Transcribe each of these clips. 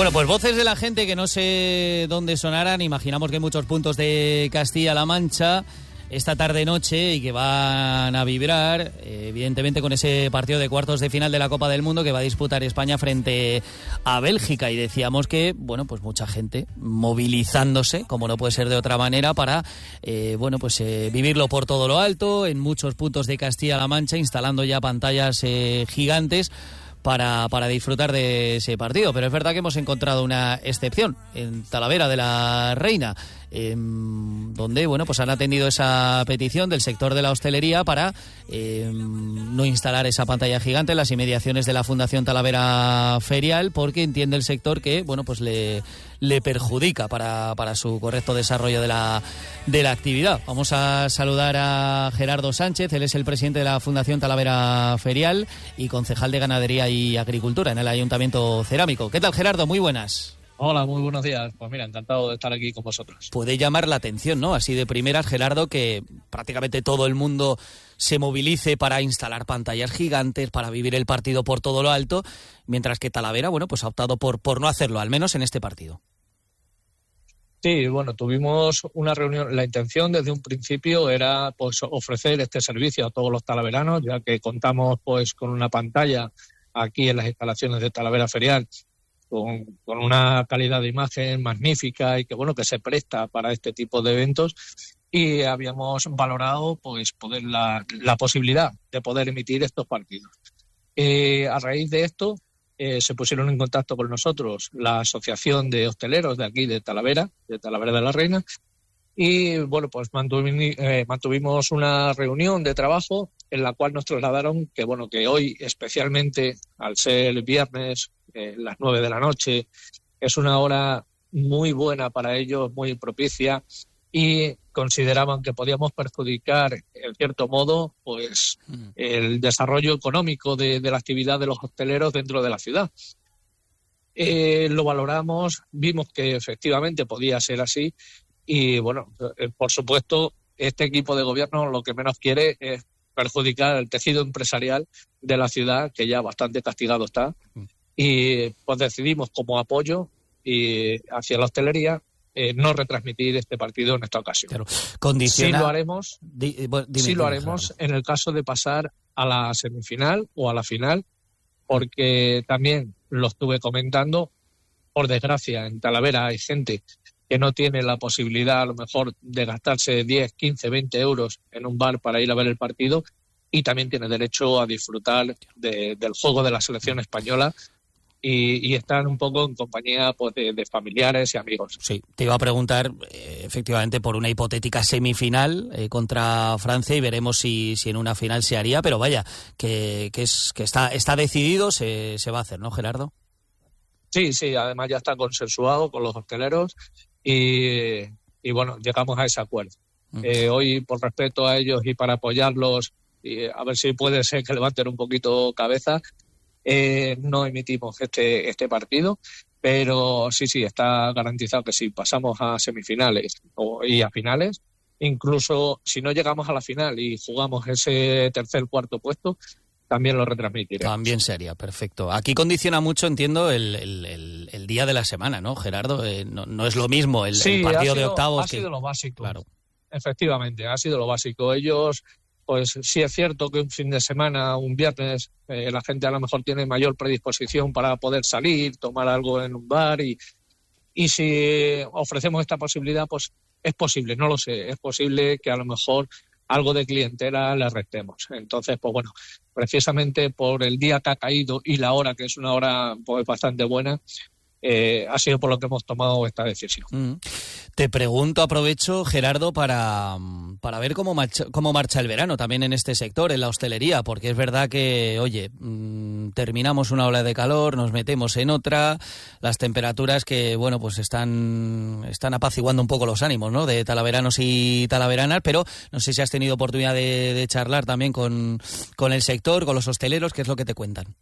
Bueno, pues voces de la gente que no sé dónde sonarán. Imaginamos que hay muchos puntos de Castilla-La Mancha esta tarde-noche y que van a vibrar, evidentemente, con ese partido de cuartos de final de la Copa del Mundo que va a disputar España frente a Bélgica. Y decíamos que, bueno, pues mucha gente movilizándose, como no puede ser de otra manera, para, vivirlo por todo lo alto, en muchos puntos de Castilla-La Mancha, instalando ya pantallas gigantes para disfrutar de ese partido. Pero es verdad que hemos encontrado una excepción en Talavera de la Reina, donde pues han atendido esa petición del sector de la hostelería para no instalar esa pantalla gigante en las inmediaciones de la Fundación Talavera Ferial, porque entiende el sector que le perjudica para su correcto desarrollo de la actividad. Vamos a saludar a Gerardo Sánchez. Él es el presidente de la Fundación Talavera Ferial y concejal de Ganadería y Agricultura en el Ayuntamiento Cerámico. ¿Qué tal, Gerardo? Muy buenas. Hola, muy buenos días. Pues mira, encantado de estar aquí con vosotros. Puede llamar la atención, ¿no? Así de primeras, Gerardo, que prácticamente todo el mundo se movilice para instalar pantallas gigantes, para vivir el partido por todo lo alto, mientras que Talavera, ha optado por no hacerlo, al menos en este partido. Sí, tuvimos una reunión. La intención desde un principio era ofrecer este servicio a todos los talaveranos, ya que contamos con una pantalla aquí en las instalaciones de Talavera Ferial, con una calidad de imagen magnífica y que se presta para este tipo de eventos, y habíamos valorado poder la posibilidad de poder emitir estos partidos. A raíz de esto se pusieron en contacto con nosotros la Asociación de Hosteleros de aquí de Talavera de la Reina, y mantuvimos una reunión de trabajo en la cual nos trasladaron que hoy, especialmente al ser viernes, las 9 de la noche, es una hora muy buena para ellos, muy propicia, y consideraban que podíamos perjudicar, en cierto modo, el desarrollo económico de la actividad de los hosteleros dentro de la ciudad. Lo valoramos, vimos que efectivamente podía ser así, y por supuesto, este equipo de gobierno lo que menos quiere es perjudicar el tejido empresarial de la ciudad, que ya bastante castigado está, y decidimos, como apoyo y hacia la hostelería, no retransmitir este partido en esta ocasión. Claro. Sí lo haremos, en el caso de pasar a la semifinal o a la final, porque también lo estuve comentando, por desgracia en Talavera hay gente que no tiene la posibilidad a lo mejor de gastarse 10, 15, 20 euros en un bar para ir a ver el partido, y también tiene derecho a disfrutar del juego de la selección española y estar un poco en compañía de familiares y amigos. Sí, te iba a preguntar efectivamente por una hipotética semifinal contra Francia, y veremos si en una final se haría, pero vaya, que está decidido, se va a hacer, ¿no, Gerardo? Sí, además ya está consensuado con los hosteleros y llegamos a ese acuerdo. Hoy, por respeto a ellos y para apoyarlos, y a ver si puede ser que levanten un poquito cabeza, no emitimos este partido, pero sí, está garantizado que si pasamos a semifinales y a finales, incluso si no llegamos a la final y jugamos ese tercer, cuarto puesto, también lo retransmitiremos. También sería, perfecto. Aquí condiciona mucho, entiendo, el día de la semana, ¿no, Gerardo? No es lo mismo el partido de octavos. Ha sido lo básico. Claro. Efectivamente, ha sido lo básico. Ellos, sí es cierto que un fin de semana, un viernes, la gente a lo mejor tiene mayor predisposición para poder salir, tomar algo en un bar, y si ofrecemos esta posibilidad, es posible, no lo sé, es posible que a lo mejor algo de clientela le restemos. Entonces, precisamente por el día que ha caído y la hora, que es una hora bastante buena, ha sido por lo que hemos tomado esta decisión. Te pregunto, aprovecho, Gerardo, para ver cómo marcha el verano también en este sector, en la hostelería, porque es verdad que, terminamos una ola de calor, nos metemos en otra, las temperaturas que, están apaciguando un poco los ánimos, ¿no?, de talaveranos y talaveranas, pero no sé si has tenido oportunidad de charlar también con el sector, con los hosteleros. ¿Qué es lo que te cuentan?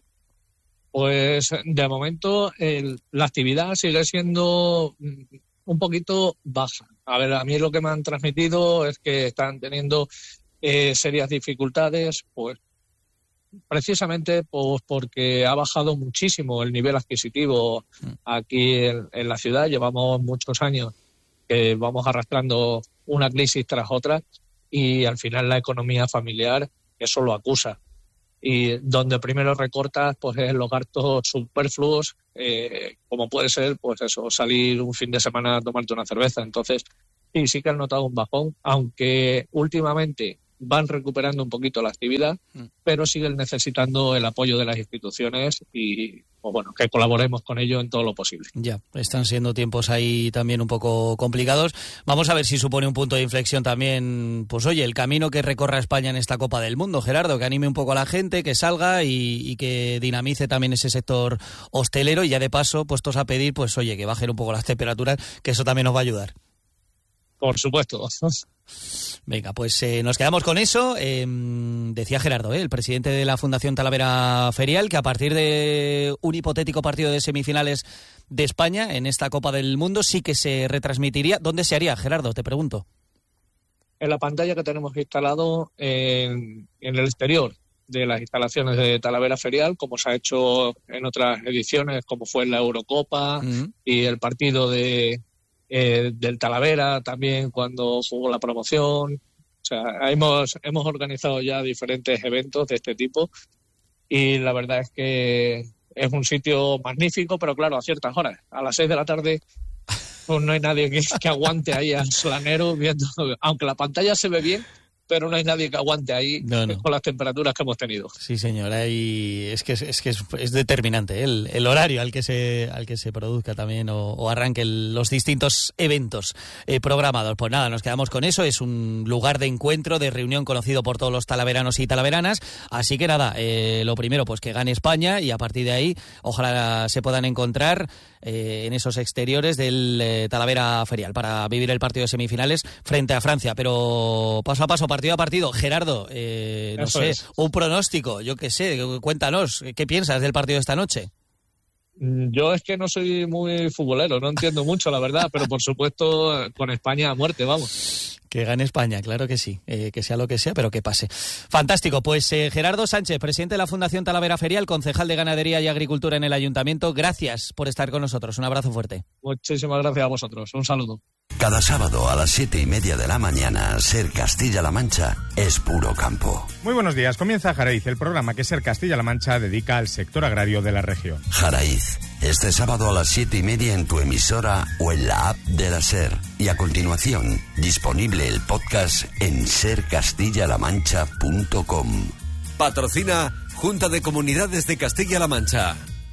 De momento la actividad sigue siendo un poquito baja. A ver, a mí lo que me han transmitido es que están teniendo serias dificultades, precisamente pues porque ha bajado muchísimo el nivel adquisitivo aquí en la ciudad. Llevamos muchos años que vamos arrastrando una crisis tras otra y al final la economía familiar eso lo acusa. Y donde primero recortas pues es los gastos superfluos, como puede ser pues eso, salir un fin de semana a tomarte una cerveza. Entonces sí que han notado un bajón, aunque últimamente van recuperando un poquito la actividad, pero siguen necesitando el apoyo de las instituciones y pues bueno, que colaboremos con ello en todo lo posible. Ya, están siendo tiempos ahí también un poco complicados. Vamos a ver si supone un punto de inflexión también, pues oye, el camino que recorra España en esta Copa del Mundo, Gerardo, que anime un poco a la gente, que salga y que dinamice también ese sector hostelero y ya de paso, puestos a pedir, pues oye, que bajen un poco las temperaturas, que eso también nos va a ayudar. Por supuesto. Venga, pues nos quedamos con eso. Decía Gerardo, el presidente de la Fundación Talavera Ferial, que a partir de un hipotético partido de semifinales de España en esta Copa del Mundo sí que se retransmitiría. ¿Dónde se haría, Gerardo? Te pregunto. En la pantalla que tenemos instalado en el exterior de las instalaciones de Talavera Ferial, como se ha hecho en otras ediciones, como fue en la Eurocopa y el partido del Talavera también cuando jugó la promoción. O sea, hemos organizado ya diferentes eventos de este tipo y la verdad es que es un sitio magnífico, pero claro, a ciertas horas. A las 6 de la tarde pues no hay nadie que aguante ahí al slanero viendo, aunque la pantalla se ve bien, pero no hay nadie que aguante ahí con las temperaturas que hemos tenido. Sí, señor, es determinante el horario al que se produzca también o arranquen los distintos eventos programados. Pues nada, nos quedamos con eso. Es un lugar de encuentro, de reunión conocido por todos los talaveranos y talaveranas. Así que nada, lo primero, pues que gane España y a partir de ahí, ojalá se puedan encontrar en esos exteriores del Talavera Ferial para vivir el partido de semifinales frente a Francia. Pero paso a paso, partido a partido. Gerardo, no sé, un pronóstico, yo qué sé, cuéntanos, ¿qué piensas del partido de esta noche? Yo es que no soy muy futbolero, no entiendo mucho, la verdad, pero por supuesto con España a muerte, vamos. Que gane España, claro que sí, que sea lo que sea, pero que pase. Fantástico, pues Gerardo Sánchez, presidente de la Fundación Talavera Ferial, concejal de Ganadería y Agricultura en el Ayuntamiento, gracias por estar con nosotros, un abrazo fuerte. Muchísimas gracias a vosotros, un saludo. Cada sábado a las 7:30 de la mañana, Ser Castilla-La Mancha es puro campo. Muy buenos días, comienza Jaraiz, el programa que Ser Castilla-La Mancha dedica al sector agrario de la región. Jaraiz, este sábado a las 7:30 en tu emisora o en la app de la Ser. Y a continuación, disponible el podcast en sercastillalamancha.com. Patrocina Junta de Comunidades de Castilla-La Mancha.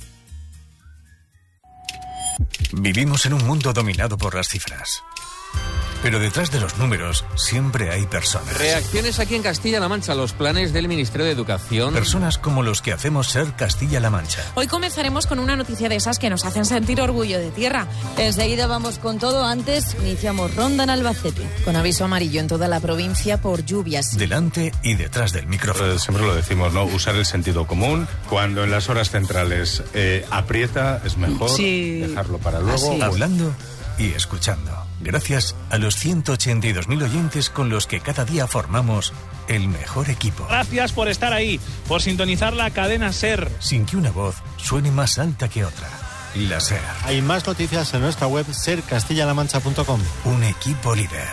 Vivimos en un mundo dominado por las cifras. Pero detrás de los números siempre hay personas. Reacciones aquí en Castilla-La Mancha a los planes del Ministerio de Educación. Personas como los que hacemos Ser Castilla-La Mancha. Hoy comenzaremos con una noticia de esas que nos hacen sentir orgullo de tierra. Enseguida vamos con todo. Antes iniciamos ronda en Albacete, con aviso amarillo en toda la provincia por lluvias. Delante y detrás del micrófono. Siempre lo decimos, ¿no? Usar el sentido común. Cuando en las horas centrales aprieta, es mejor dejarlo para luego. Hablando y escuchando. Gracias a los 182.000 oyentes con los que cada día formamos el mejor equipo. Gracias por estar ahí, por sintonizar la cadena SER. Sin que una voz suene más alta que otra. La SER. Hay más noticias en nuestra web sercastillalamancha.com. Un equipo líder.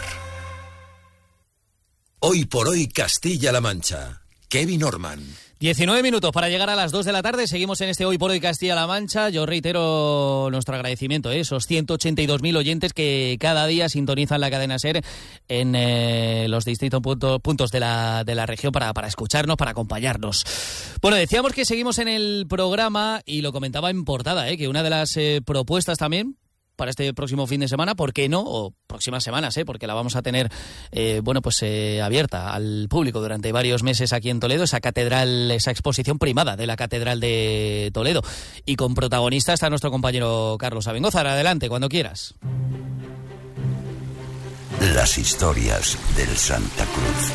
Hoy por hoy Castilla-La Mancha. Kevin Orman. 19 minutos para llegar a las 2 de la tarde. Seguimos en este Hoy por Hoy Castilla-La Mancha. Yo reitero nuestro agradecimiento a esos 182.000 oyentes que cada día sintonizan la cadena SER en los distintos puntos de la región para escucharnos, para acompañarnos. Bueno, decíamos que seguimos en el programa y lo comentaba en portada, que una de las propuestas también para este próximo fin de semana, ¿por qué no? O próximas semanas, porque la vamos a tener abierta al público durante varios meses aquí en Toledo, esa catedral, esa exposición primada de la Catedral de Toledo. Y con protagonista está nuestro compañero Carlos Abengózar. Adelante, cuando quieras. Las historias del Santa Cruz.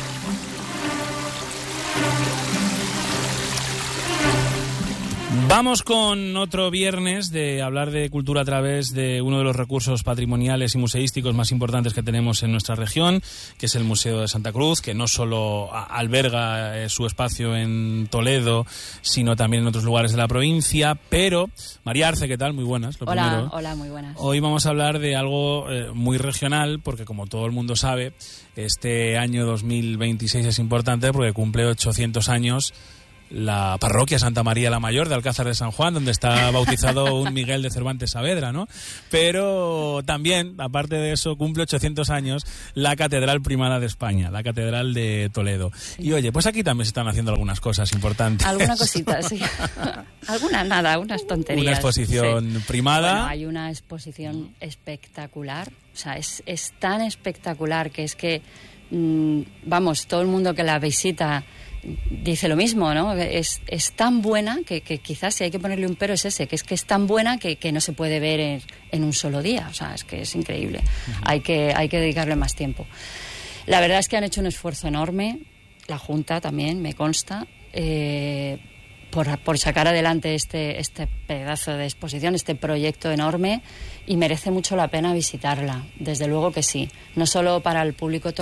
Vamos con otro viernes de hablar de cultura a través de uno de los recursos patrimoniales y museísticos más importantes que tenemos en nuestra región, que es el Museo de Santa Cruz, que no solo alberga su espacio en Toledo, sino también en otros lugares de la provincia. Pero, María Arce, ¿qué tal? Muy buenas. Hola, muy buenas. Hoy vamos a hablar de algo muy regional, porque como todo el mundo sabe, este año 2026 es importante porque cumple 800 años la parroquia Santa María la Mayor de Alcázar de San Juan, donde está bautizado un Miguel de Cervantes Saavedra, ¿no? Pero también, aparte de eso, cumple 800 años la Catedral Primada de España, la Catedral de Toledo. Y oye, pues aquí también se están haciendo algunas cosas importantes. Alguna cosita, sí. Unas tonterías. Una exposición primada. Bueno, hay una exposición espectacular, o sea, es tan espectacular que es que, todo el mundo que la visita dice lo mismo, ¿no? Es tan buena que quizás si hay que ponerle un pero es ese, que es tan buena que no se puede ver en un solo día. O sea, es que es increíble. Uh-huh. Hay que dedicarle más tiempo. La verdad es que han hecho un esfuerzo enorme, la Junta también, me consta, por sacar adelante este pedazo de exposición, este proyecto enorme, y merece mucho la pena visitarla. Desde luego que sí. No solo para el público